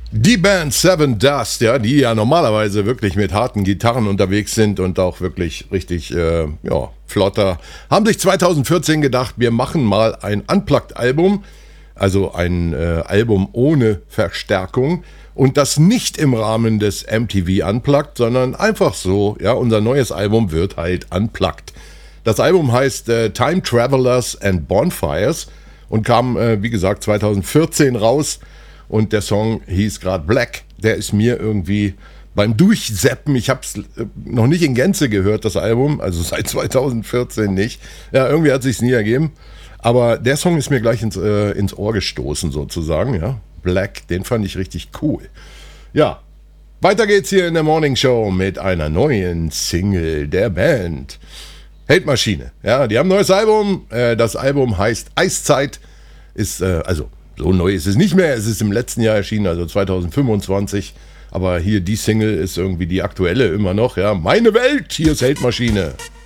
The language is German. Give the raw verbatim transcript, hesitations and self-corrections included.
Die Band Seven Dust, ja, die ja normalerweise wirklich mit harten Gitarren unterwegs sind und auch wirklich richtig, äh, ja, flotter, haben sich zwanzig vierzehn gedacht, wir machen mal ein Unplugged-Album, also ein äh, Album ohne Verstärkung und das nicht im Rahmen des M T V Unplugged, sondern einfach so, ja, unser neues Album wird halt Unplugged. Das Album heißt äh, Time Travelers and Bonfires und kam, äh, wie gesagt, zwanzig vierzehn raus. Und der Song hieß gerade Black. Der ist mir irgendwie beim Durchseppen, ich habe es noch nicht in Gänze gehört, das Album, also seit zwanzig vierzehn nicht. Ja, irgendwie hat es sich nie ergeben. Aber der Song ist mir gleich ins, äh, ins Ohr gestoßen sozusagen. Ja. Black, den fand ich richtig cool. Ja, weiter geht's hier in der Morning Show mit einer neuen Single der Band. Hate Maschine. Ja, die haben ein neues Album. Äh, das Album heißt Eiszeit. Ist, äh, also... So neu ist es nicht mehr, es ist im letzten Jahr erschienen, also zwanzig fünfundzwanzig. Aber hier die Single ist irgendwie die aktuelle immer noch. Ja, Meine Welt, hier ist Hate Maschine.